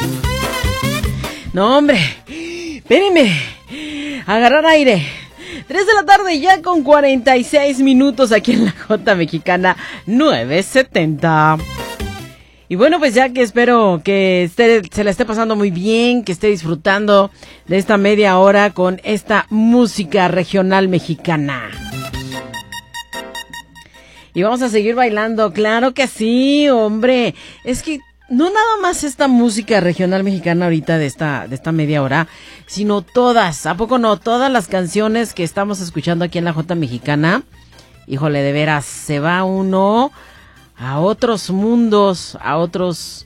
No, hombre, espérenme, agarrar aire. 3 de la tarde ya con 46 minutos aquí en la J Mexicana 970. Y bueno, pues ya que espero que se la esté pasando muy bien, que esté disfrutando de esta media hora con esta música regional mexicana. Y vamos a seguir bailando, claro que sí, hombre. Es que no nada más esta música regional mexicana ahorita de esta media hora, sino todas, ¿a poco no? Todas las canciones que estamos escuchando aquí en la J Mexicana. Híjole, de veras, se va uno a otros mundos, a otras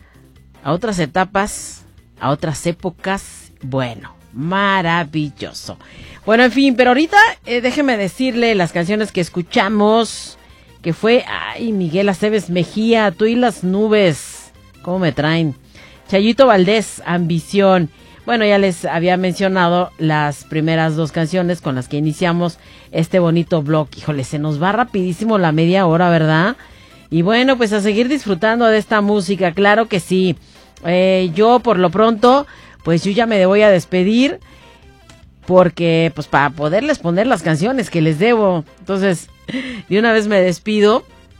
etapas, a otras épocas. Bueno, maravilloso. Bueno, en fin, pero ahorita déjeme decirle las canciones que escuchamos, que fue, Miguel Aceves Mejía, Tú y las nubes, ¿cómo me traen? Chayito Valdés, Ambición. Bueno, ya les había mencionado las primeras dos canciones con las que iniciamos este bonito blog. Híjole, se nos va rapidísimo la media hora, ¿verdad? Y bueno, pues a seguir disfrutando de esta música, claro que sí. Yo por lo pronto, pues yo ya me voy a despedir, porque pues para poderles poner las canciones que les debo. Entonces, de una vez me despido.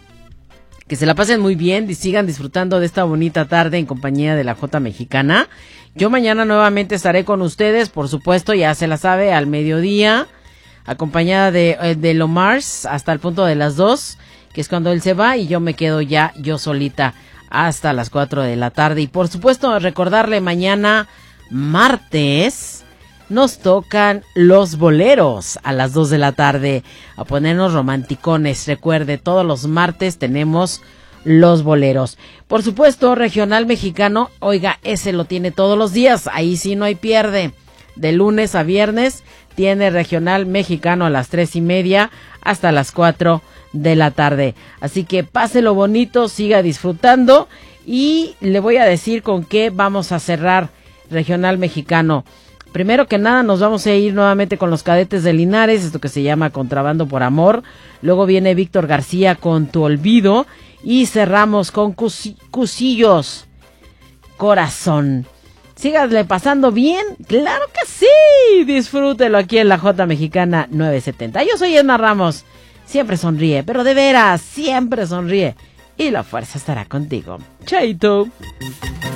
Que se la pasen muy bien y sigan disfrutando de esta bonita tarde en compañía de la J Mexicana. Yo mañana nuevamente estaré con ustedes, por supuesto, ya se la sabe, al mediodía, acompañada de Lomars hasta el punto de las 2, que es cuando él se va, y yo me quedo ya yo solita hasta las 4 de la tarde. Y por supuesto, recordarle, mañana martes nos tocan los boleros a las 2 de la tarde, a ponernos romanticones. Recuerde, todos los martes tenemos los boleros. Por supuesto, regional mexicano, oiga, ese lo tiene todos los días, ahí sí no hay pierde. De lunes a viernes tiene regional mexicano a las 3:30 hasta las 4 de la tarde. Así que páselo bonito, siga disfrutando, y le voy a decir con qué vamos a cerrar regional mexicano. Primero que nada, nos vamos a ir nuevamente con los Cadetes de Linares, esto que se llama Contrabando por Amor. Luego viene Víctor García con Tu Olvido. Y cerramos con Cusillos, Corazón. Síganle pasando bien, claro que sí. Disfrútelo aquí en la J Mexicana 970. Yo soy Edna Ramos. Siempre sonríe, pero de veras, siempre sonríe. Y la fuerza estará contigo. Chaito.